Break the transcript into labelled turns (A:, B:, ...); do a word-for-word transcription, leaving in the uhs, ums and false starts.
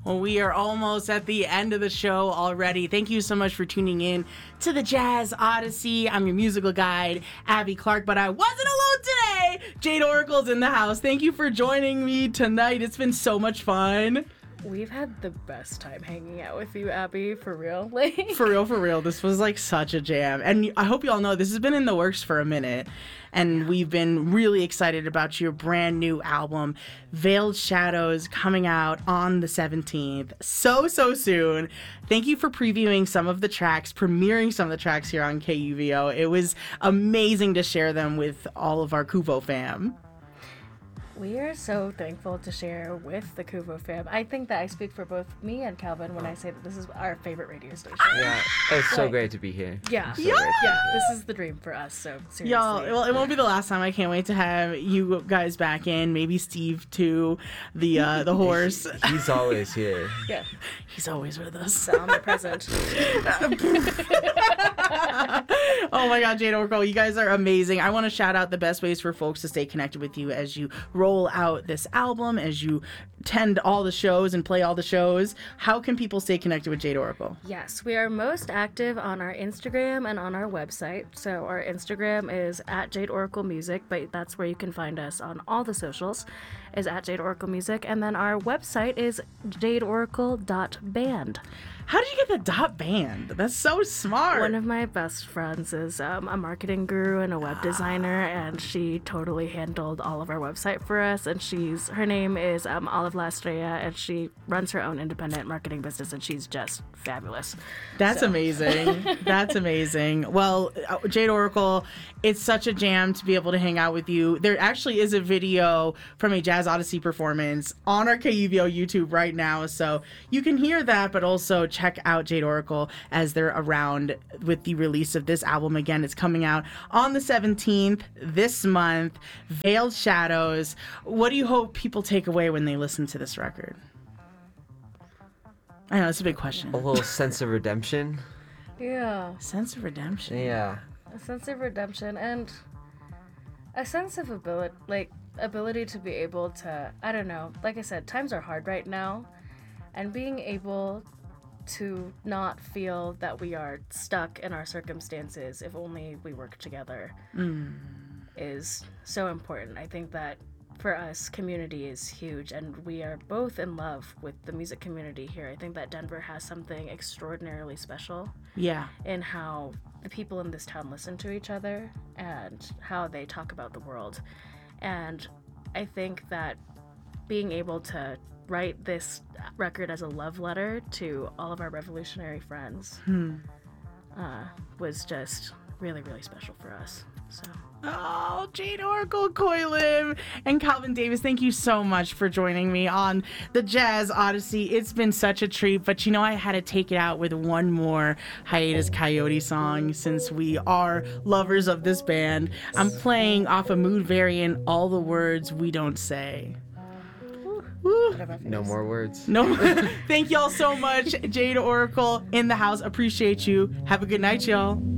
A: Well, we are almost at the end of the show already. Thank you so much for tuning in to the Jazz Odyssey. I'm your musical guide, Abby Clark, but I wasn't alone today. Jade Oracle's in the house. Thank you for joining me tonight. It's been so much fun.
B: We've had the best time hanging out with you, Abby, for real. Like
A: For real, for real. This was like such a jam. And I hope you all know this has been in the works for a minute. And we've been really excited about your brand new album, Veiled Shadows, coming out on the seventeenth. So, so soon. Thank you for previewing some of the tracks, premiering some of the tracks here on K U V O. It was amazing to share them with all of our Kuvo fam.
B: We are so thankful to share with the Kuvo fam. I think that I speak for both me and Calvin when I say that this is our favorite radio station.
C: Yeah, it's so
B: Like,
C: great to be here.
B: Yeah,
C: So
A: Yeah.
C: great to be
B: yeah,
C: here.
B: this is the dream for us, so seriously.
A: Y'all, well, it won't be the last time. I can't wait to have you guys back in. Maybe Steve too, the uh, the horse.
C: He's always here.
B: Yeah,
A: He's always with us.
B: the omnipresent.
A: Oh my God, Jade Oracle, you guys are amazing. I want to shout out the best ways for folks to stay connected with you as you roll out this album, as you attend all the shows and play all the shows. How can people stay connected with Jade Oracle?
B: Yes, we are most active on our Instagram and on our website. So our Instagram is at Jade Oracle Music, but that's where you can find us on all the socials, is at Jade Oracle Music. And then our website is jade oracle dot band.
A: How did you get the dot band? That's so smart.
B: One of my best friends is um, a marketing guru and a web designer, and she totally handled all of our website for us. And she's her name is um, Olive Lastrea, and she runs her own independent marketing business, and she's just fabulous.
A: That's
B: So.
A: amazing. That's amazing. Well, uh, Jade Oracle, it's such a jam to be able to hang out with you. There actually is a video from a Jazz Odyssey performance on our K U V O YouTube right now, so you can hear that, but also check out Jade Oracle as they're around with the release of this album. Again, it's coming out on the seventeenth this month, Veiled Shadows. What do you hope people take away when they listen to this record? I know, it's a big question.
C: A little sense of redemption.
B: Yeah.
A: Sense of redemption.
C: Yeah.
B: A sense of redemption and a sense of ability, like ability to be able to, I don't know, like I said, times are hard right now, and being able to not feel that we are stuck in our circumstances if only we work together
A: Mm.
B: is so important. I think that for us, community is huge, and we are both in love with the music community here. I think that Denver has something extraordinarily special
A: Yeah.
B: in how the people in this town listen to each other and how they talk about the world. And I think that being able to write this record as a love letter to all of our revolutionary friends
A: Hmm.
B: uh, was just really, really special for us. So.
A: Oh, Jade Oracle, Coy Lim, and Calvin Davis, thank you so much for joining me on the Jazz Odyssey. It's been such a treat, but you know, I had to take it out with one more Hiatus Coyote song since we are lovers of this band. I'm playing off a mood variant, All the Words We Don't Say. Woo.
C: No more words.
A: No, thank y'all so much. Jade Oracle in the house. Appreciate you. Have a good night, y'all.